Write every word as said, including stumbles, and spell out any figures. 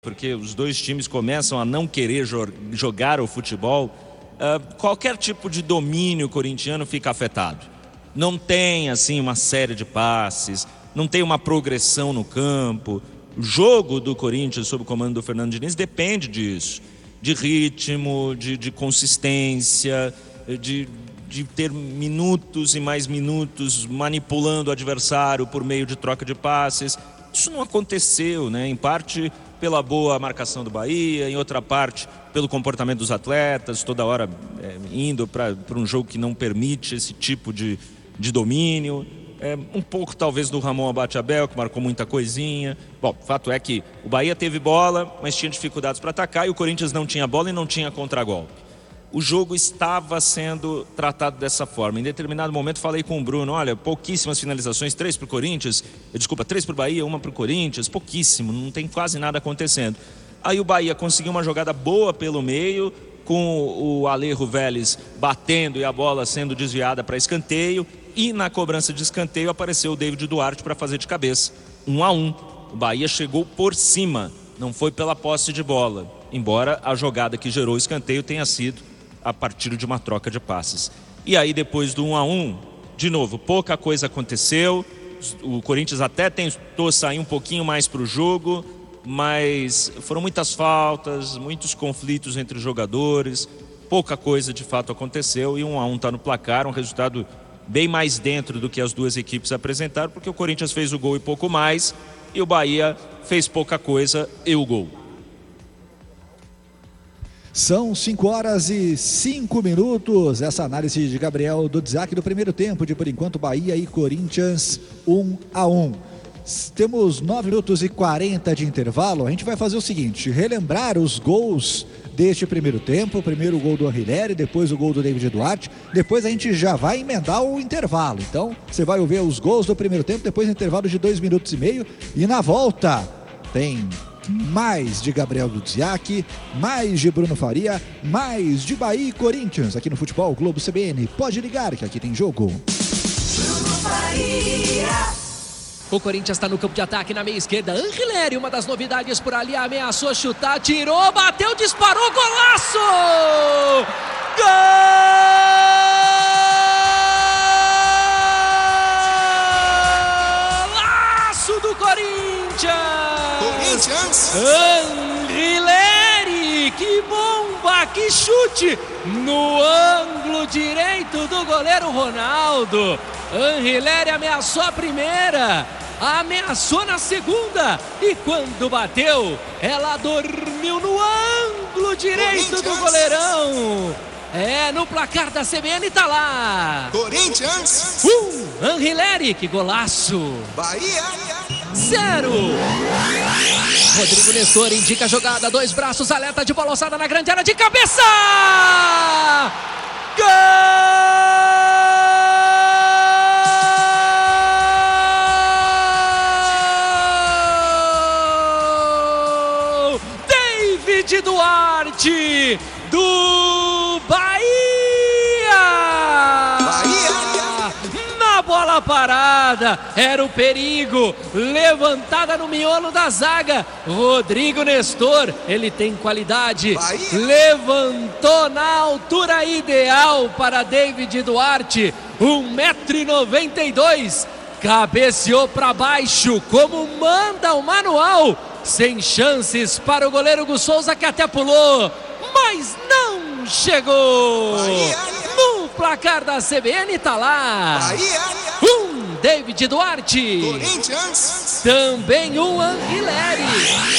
porque os dois times começam a não querer jo- jogar o futebol, uh, qualquer tipo de domínio corintiano fica afetado. Não tem assim uma série de passes, não tem uma progressão no campo. O jogo do Corinthians sob o comando do Fernando Diniz depende disso, de ritmo, de, de consistência, de, de ter minutos e mais minutos manipulando o adversário por meio de troca de passes. Isso não aconteceu, né? Em parte pela boa marcação do Bahia, em outra parte pelo comportamento dos atletas, toda hora é, indo para um jogo que não permite esse tipo de, de domínio. É, um pouco talvez do Ramon Abate-Abel, que marcou muita coisinha. Bom, o fato é que o Bahia teve bola, mas tinha dificuldades para atacar, e o Corinthians não tinha bola e não tinha contragolpe. O jogo estava sendo tratado dessa forma. Em determinado momento falei com o Bruno, olha, pouquíssimas finalizações, três para o Corinthians, desculpa, três para o Bahia, uma para o Corinthians, pouquíssimo, não tem quase nada acontecendo. Aí o Bahia conseguiu uma jogada boa pelo meio, com o Alejo Vélez batendo e a bola sendo desviada para escanteio, e na cobrança de escanteio apareceu o David Duarte para fazer de cabeça, um a um. O Bahia chegou por cima, não foi pela posse de bola, embora a jogada que gerou o escanteio tenha sido a partir de uma troca de passes. E aí depois do um a um, de novo, pouca coisa aconteceu. O Corinthians até tentou sair um pouquinho mais para o jogo, mas foram muitas faltas, muitos conflitos entre os jogadores, pouca coisa de fato aconteceu, e um a um está no placar, um resultado bem mais dentro do que as duas equipes apresentaram, porque o Corinthians fez o gol e pouco mais, e o Bahia fez pouca coisa e o gol. São cinco horas e cinco minutos. Essa análise de Gabriel Dudziak do primeiro tempo de, por enquanto, Bahia e Corinthians um a um. Temos nove minutos e quarenta de intervalo. A gente vai fazer o seguinte, relembrar os gols deste primeiro tempo. O primeiro gol do Anrileri, depois o gol do David Duarte. Depois a gente já vai emendar o intervalo. Então você vai ouvir os gols do primeiro tempo, depois intervalo de dois minutos e meio. E na volta tem mais de Gabriel Dudziak, mais de Bruno Faria, mais de Bahia e Corinthians aqui no Futebol Globo C B N. Pode ligar que aqui tem jogo. Bruno Faria. O Corinthians está no campo de ataque na meia esquerda. Anrileri, uma das novidades por ali, ameaçou chutar, tirou, bateu, disparou, golaço! Golaço do Corinthians! Corinthians! Anrileri, que bomba, que chute no ângulo direito do goleiro Ronaldo. Anrileri ameaçou a primeira, ameaçou na segunda, e quando bateu, ela dormiu no ângulo direito do goleirão. É, no placar da C B N tá lá. Corinthians! Um, Anrileri, que golaço. Bahia! Zero. Rodrigo Nestor indica a jogada, dois braços, alerta de bola alçada na grande área, de cabeça! Gol! David Duarte, do Bahia! Bahia! Na bola parada, era o perigo, levantada no miolo da zaga. Rodrigo Nestor, ele tem qualidade, Bahia. Levantou na altura ideal para David Duarte, um metro e noventa e dois, cabeceou para baixo, como manda o manual, sem chances para o goleiro Gus Souza, que até pulou, mas não chegou. Bahia. No placar da C B N tá lá. Bahia! Um, David Duarte. Corinthians! Também um Anrileri.